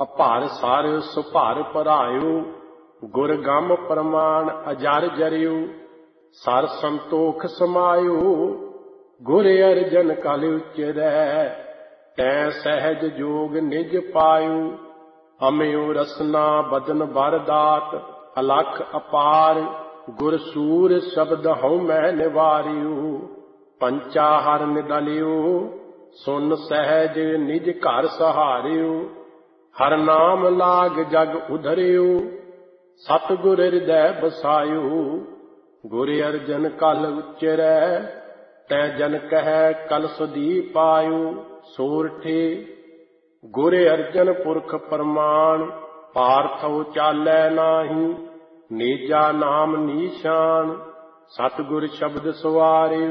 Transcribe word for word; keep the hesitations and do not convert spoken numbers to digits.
ਅਭਾਰ ਸਾਰ ਸੁਭਾਰ ਭਰਾਇਓ, ਗੁਰ ਗਮ ਪ੍ਰਮਾਣ ਅਜਰ ਜਰਿਓ। ਸਰ ਸੰਤੋਖ ਸਮਾਇਓ, ਗੁਰ ਅਰਜਨ ਕਲ ਉਚਰੈ। ਤੈ ਸਹਿਜ ਜੋਗ ਨਿਜ ਪਾਇਓ, ਅਮਿਓ ਰਸਨਾ ਬਦਨ ਬਰ ਦਾਤ। ਅਲਖ ਅਪਾਰ ਗੁਰ ਸੂਰ ਸ਼ਬਦ ਹਉ ਮੈਂ ਨਿਵਾਰਿਓ। ਪੰਚਾ ਹਰ ਨਿਦਲਿਓ, ਸੁਨ ਸਹਿਜ ਨਿਜ ਘਰ ਸਹਾਰਿਓ। ਹਰ ਨਾਮ ਲਾਗ ਜਗ ਉਧਰਿਓ, ਸਤਿਗੁਰ ਹਿਰਦੈ ਬਸਾਇਓ। ਗੁਰ ਅਰਜਨ ਕਲ ਉਚਰੈ, ਤੈ ਜਨ ਕਹਿ ਕਲ ਸੁਦੀਪ ਆਇਓ। ਸੋਰਠੇ ਗੁਰ ਅਰਜਨ ਪੁਰਖ ਪ੍ਰਮਾਣ, ਪਾਰਥਉ ਚਾਲੈ ਨਾਹੀ। ਨੇਜਾ ਨਾਮ ਨੀਸ਼ਾਨ, ਸਤਿਗੁਰ ਸ਼ਬਦ ਸਵਾਰਿਓ।